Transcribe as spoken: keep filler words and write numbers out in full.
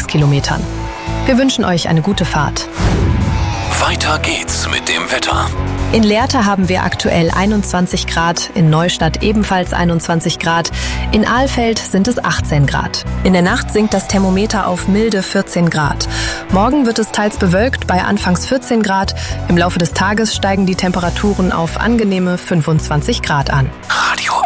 Verkehrskilometern. Wir wünschen euch eine gute Fahrt. Weiter geht's mit dem Wetter. In Lehrte haben wir aktuell einundzwanzig Grad, in Neustadt ebenfalls einundzwanzig Grad, in Alfeld sind es achtzehn Grad. In der Nacht sinkt das Thermometer auf milde vierzehn Grad. Morgen wird es teils bewölkt bei anfangs vierzehn Grad. Im Laufe des Tages steigen die Temperaturen auf angenehme fünfundzwanzig Grad an. Radio